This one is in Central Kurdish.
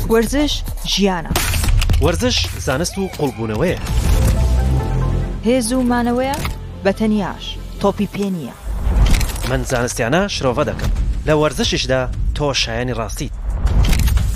وەرزش ژیانە، وەرزش زانست و قوڵبوونەوەیە، هێز و مانەوەیە بەتەنیاش تۆپی پێ نییە. من زانستیانە شرۆڤە دەکەم، لە وەرزشیشدا تۆ شایانی ڕاستیت.